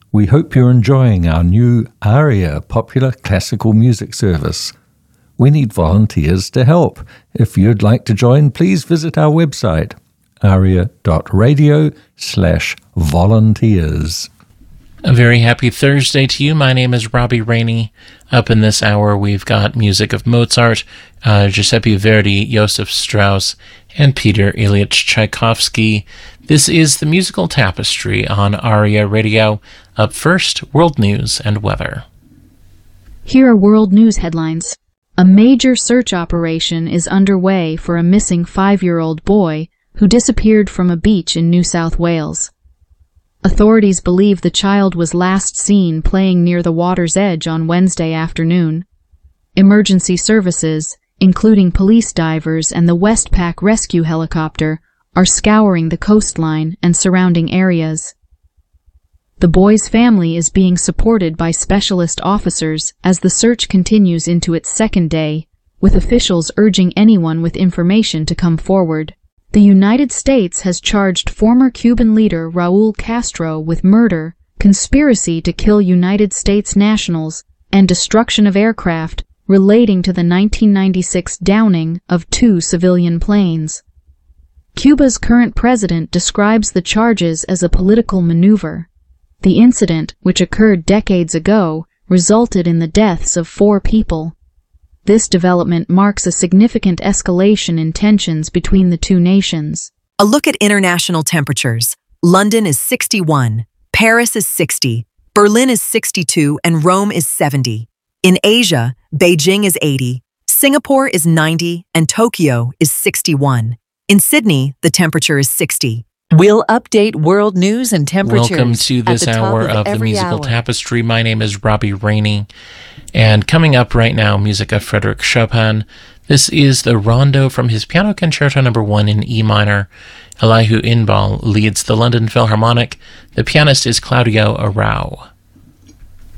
We hope you're enjoying our new ARIA popular classical music service. We need volunteers to help. If you'd like to join, please visit our website, aria.radio/volunteers. A very happy Thursday to you. My name is Robbie Rainey. Up in this hour, we've got music of Mozart, Giuseppe Verdi, Joseph Strauss, and Peter Ilyich Tchaikovsky. This is the Musical Tapestry on ARIA Radio. Up first, world news and weather. Here are world news headlines. A major search operation is underway for a missing 5-year-old boy who disappeared from a beach in New South Wales. Authorities believe the child was last seen playing near the water's edge on Wednesday afternoon. Emergency services, including police divers and the Westpac rescue helicopter, are scouring the coastline and surrounding areas. The boy's family is being supported by specialist officers as the search continues into its second day, with officials urging anyone with information to come forward. The United States has charged former Cuban leader Raul Castro with murder, conspiracy to kill United States nationals, and destruction of aircraft relating to the 1996 downing of 2 civilian planes. Cuba's current president describes the charges as a political maneuver. The incident, which occurred decades ago, resulted in the deaths of 4 people. This development marks a significant escalation in tensions between the two nations. A look at international temperatures. London is 61, Paris is 60, Berlin is 62, and Rome is 70. In Asia, Beijing is 80, Singapore is 90, and Tokyo is 61. In Sydney, the temperature is 60. We'll update world news and temperatures. Welcome to this hour of the Musical Tapestry. My name is Robbie Rainey. And coming up right now, music of Frédéric Chopin. This is the Rondo from his Piano Concerto No. 1 in E minor. Elihu Inbal leads the London Philharmonic. The pianist is Claudio Arrau.